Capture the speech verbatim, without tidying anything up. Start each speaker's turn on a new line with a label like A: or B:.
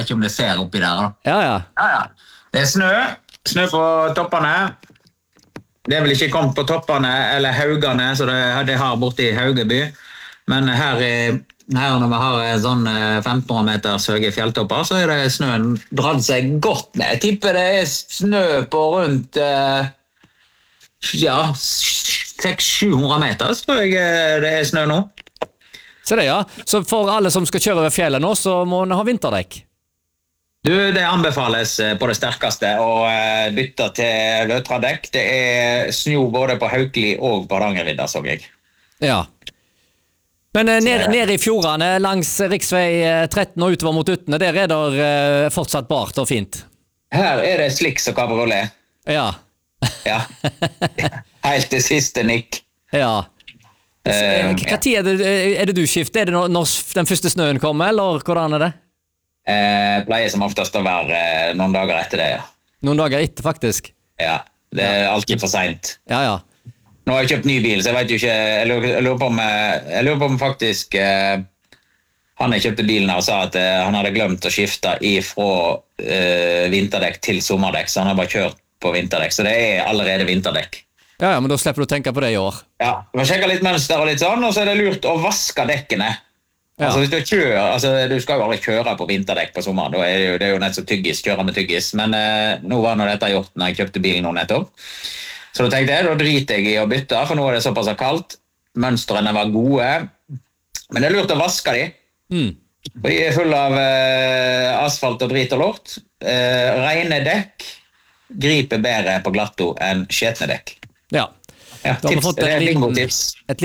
A: ikke om det ser oppi der da.
B: Ja, ja.
A: Ja, ja. Det er snø, snø på toppene. Det er vel ikke kommet på toppene eller haugene, så det, det har borte i Haugeby. Men her, her når vi har sånn femten meters høye fjelltopper, så er det snøen dratt seg godt ned. Jeg tipper det er snø på rundt ja, seks til sju hundre meter, så tror jeg det er snø nå.
B: Så det, ja. Så for alle som skal kjøre over fjellet nå, så må man ha vinterdekk.
A: Du, det anbefales på det sterkeste å bytte til løtradekk. Det er snø både på Haukeli og på Hardangervidda, så jeg.
B: Ja. Men ned, ned i fjordene, langs riksvei tretten og utover mot Utne, der er det fortsatt bart og fint.
A: Her er det sliks og kabriolet.
B: Ja.
A: Ja. Helt til siste nikk.
B: Ja. Hva tid er det, er det du skifter? Er det når, når den første snøen kommer, eller hvordan er det?
A: Eh, pleier som oftest å være eh, noen dager etter det, ja.
B: Noen dager etter, faktisk?
A: Ja, det er alltid for sent.
B: Ja, ja.
A: Nå har jeg kjøpt ny bil, så jeg vet jo ikke, jeg lurer, jeg lurer på om, jeg lurer på om faktisk eh, han jeg kjøpte bilen her og sa at eh, han hadde glemt å skifte ifra eh, vinterdekk til sommerdekk, så han har bare kjørt på vinterdekk, så det er allerede vinterdekk.
B: Ja, ja, men da slipper du å tenke på det i år.
A: Ja, man sjekker litt mønster og litt sånn, og så er det lurt å vaske dekkene.
B: Ja.
A: Altså hvis du kjører, altså du skal jo aldri kjøre på vinterdekk på sommeren, da er det jo, det er jo nett så tyggis, kjøre med tyggis, men eh, nå var nå dette gjort når jeg kjøpte bilen nå nettopp. Så da tenkte jeg, da driter jeg i å bytte, for nå er det såpass kaldt, mønstrene var gode, men det er lurt å vaske de.
B: Mm.
A: De er full av eh, asfalt og drit og lort. Eh, rene dekk griper bedre på glatto enn skjetne dekk.
B: Ja.
A: Ja,
B: Da har vi
A: tips,
B: fått
A: det
B: et
A: er
B: liten-
A: bingo-tips.
B: et